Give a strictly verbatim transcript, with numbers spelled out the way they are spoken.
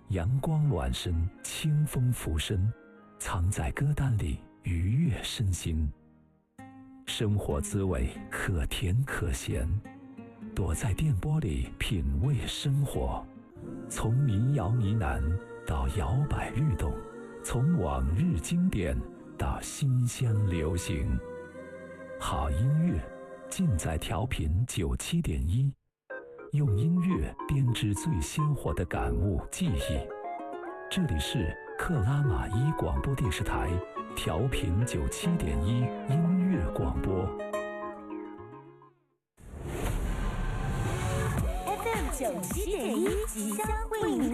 阳光暖身，清风拂身，藏在歌单里，愉悦身心。生活滋味可甜可咸，躲在电波里品味生活。从民谣呢喃到摇摆律动，从往日经典到新鲜流行。好音乐尽在调频九七点一，用音乐编织最鲜活的感悟记忆。这里是克拉玛依广播电视台调频九七点一音乐广播。 F M 九七点一即将为您